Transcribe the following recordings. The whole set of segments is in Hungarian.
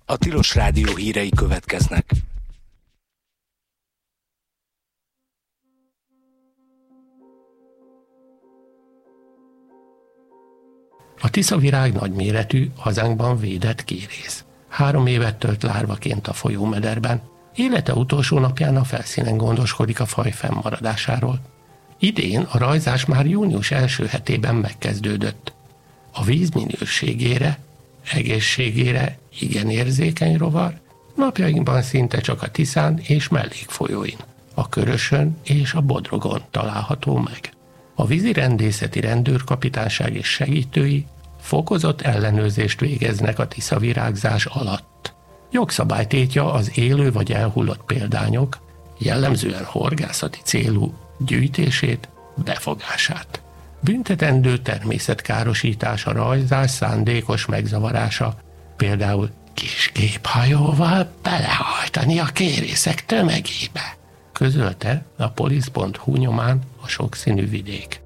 A Tilos Rádió hírei következnek. A tiszavirág nagyméretű, hazánkban védett kérész. 3 évet tölt lárvaként a folyómederben. Élete utolsó napján a felszínen gondoskodik a faj fennmaradásáról. Idén a rajzás már június első hetében megkezdődött. A víz minőségére, egészségére igen érzékeny rovar, napjainkban szinte csak a Tiszán és mellékfolyóin, a Körösön és a Bodrogon található meg. A vízirendészeti rendőrkapitányság és segítői fokozott ellenőrzést végeznek a tiszavirágzás alatt. Jogszabálytétja az élő vagy elhullott példányok, jellemzően horgászati célú gyűjtését, befogását. Büntetendő természetkárosítás a rajzás szándékos megzavarása, például kis géphajóval belehajtani a kérészek tömegébe, közölte a polisz.hu nyomán a sokszínű vidék.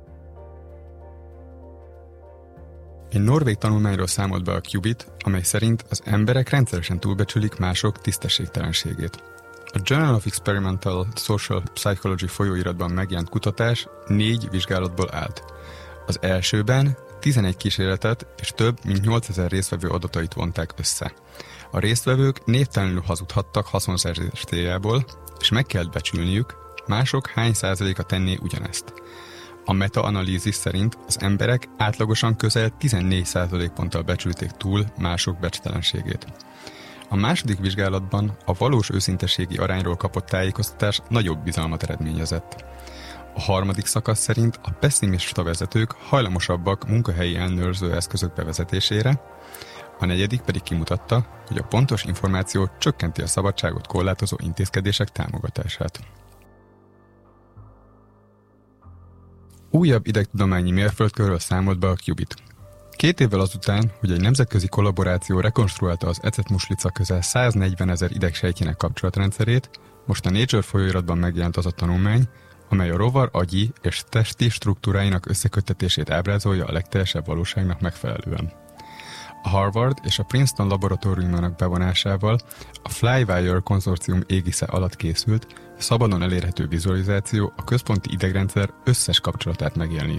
Egy norvég tanulmányról számolt be a Qubit, amely szerint az emberek rendszeresen túlbecsülik mások tisztességtelenségét. A Journal of Experimental Social Psychology folyóiratban megjelent kutatás 4 vizsgálatból állt. Az elsőben 11 kísérletet és több mint 8000 résztvevő adatait vonták össze. A résztvevők névtelenül hazudhattak haszonszerzés céljából, és meg kellett becsülniük, mások hány százaléka tenné ugyanezt. A meta-analízis szerint az emberek átlagosan közel 14% ponttal becsülték túl mások becstelenségét. A második vizsgálatban a valós őszinteségi arányról kapott tájékoztatás nagyobb bizalmat eredményezett. A harmadik szakasz szerint a pesszimista vezetők hajlamosabbak munkahelyi ellenőrző eszközök bevezetésére, a negyedik pedig kimutatta, hogy a pontos információ csökkenti a szabadságot korlátozó intézkedések támogatását. Újabb idegtudományi mérföldkörről számolt be a Qubit. 2 évvel azután, hogy egy nemzetközi kollaboráció rekonstruálta az ecetmuslica közel 140 000 idegsejtjének kapcsolatrendszerét, most a Nature folyóiratban megjelent az a tanulmány, amely a rovar agyi és testi struktúráinak összeköttetését ábrázolja a legteljesebb valóságnak megfelelően. A Harvard és a Princeton laboratóriumának bevonásával a Flywire konzorcium égisze alatt készült, szabadon elérhető vizualizáció a központi idegrendszer összes kapcsolatát megjelenítve.